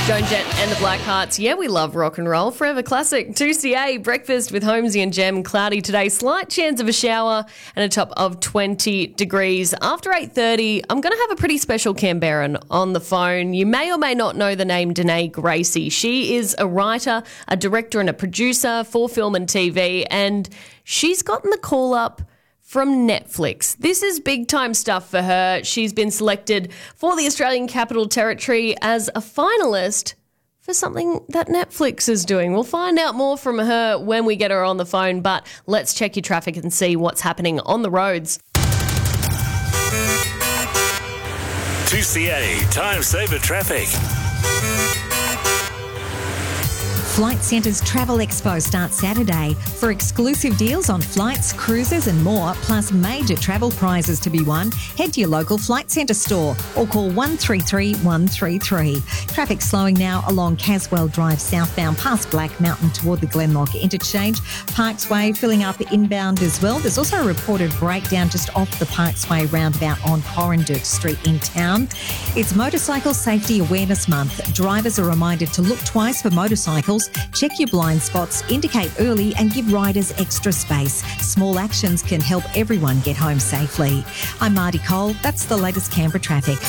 Joan Jett and the Blackhearts. Yeah, we love rock and roll. Forever classic. 2CA, breakfast with Holmesy and Gem. Cloudy today. Slight chance of a shower and a top of 20 degrees. After 8:30, I'm going to have a pretty special Canberran on the phone. You may or may not know the name Danae Gracie. She is a writer, a director and a producer for film and TV, and she's gotten the call up from Netflix. This is big time stuff for her. She's been selected for the Australian Capital Territory as a finalist for something that Netflix is doing. We'll find out more from her when we get her on the phone, but let's check your traffic and see what's happening on the roads. 2CA Time Saver Traffic. Flight Centre's Travel Expo starts Saturday. For exclusive deals on flights, cruises and more, plus major travel prizes to be won, head to your local Flight Centre store or call 133 133. Traffic slowing now along Caswell Drive southbound past Black Mountain toward the Glenlock Interchange. Parksway filling up inbound as well. There's also a reported breakdown just off the Parksway roundabout on Corranderk Street in town. It's Motorcycle Safety Awareness Month. Drivers are reminded to look twice for motorcycles, check your blind spots, indicate early and give riders extra space. Small actions can help everyone get home safely. I'm Marty Cole. That's the latest Canberra traffic.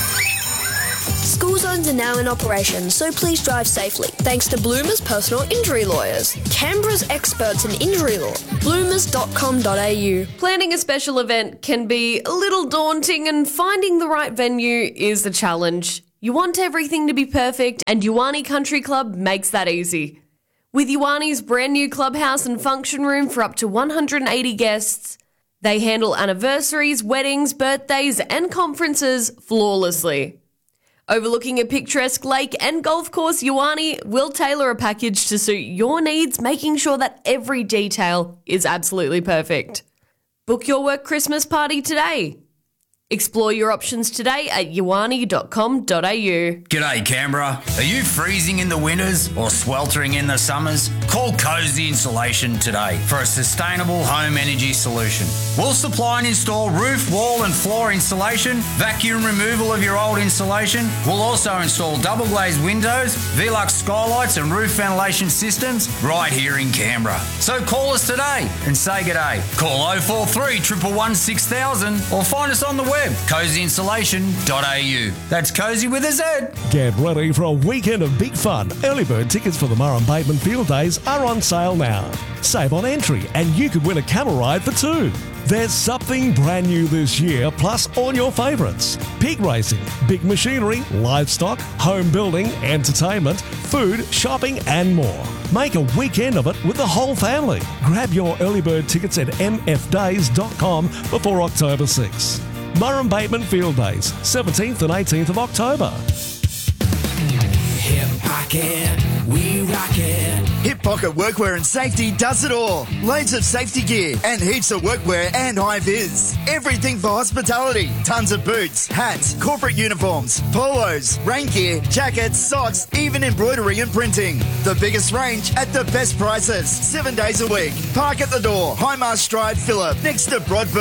School zones are now in operation, so please drive safely. Thanks to Bloomers Personal Injury Lawyers, Canberra's experts in injury law. bloomers.com.au. Planning a special event can be a little daunting, and finding the right venue is the challenge. You want everything to be perfect, and Yuwani Country Club makes that easy. With Yuwani's brand new clubhouse and function room for up to 180 guests, they handle anniversaries, weddings, birthdays and conferences flawlessly. Overlooking a picturesque lake and golf course, Yuwani will tailor a package to suit your needs, making sure that every detail is absolutely perfect. Book your work Christmas party today. Explore your options today at yuwani.com.au. G'day Canberra. Are you freezing in the winters or sweltering in the summers? Call Cozy Insulation today for a sustainable home energy solution. We'll supply and install roof, wall and floor insulation, vacuum removal of your old insulation. We'll also install double glazed windows, Velux skylights and roof ventilation systems right here in Canberra. So call us today and say g'day. Call 043 111 6000 or find us on the web, cozyinsulation.au. That's Cozy with a Z. Get ready for a weekend of big fun. Early bird tickets for the Murrum Bateman Field Days are on sale now. Save on entry and you could win a camel ride for two. There's something brand new this year, plus all your favourites. Pig racing, big machinery, livestock, home building, entertainment, food, shopping and more. Make a weekend of it with the whole family. Grab your early bird tickets at mfdays.com before October 6. Murrum Bateman Field Days, 17th and 18th of October. Hip Pocket, we rock it. Hip Pocket Workwear and Safety does it all. Loads of safety gear and heaps of workwear and high-vis. Everything for hospitality. Tons of boots, hats, corporate uniforms, polos, rain gear, jackets, socks, even embroidery and printing. The biggest range at the best prices. 7 days a week. Park at the door. High Marsh Drive, Phillip, next to Broadview.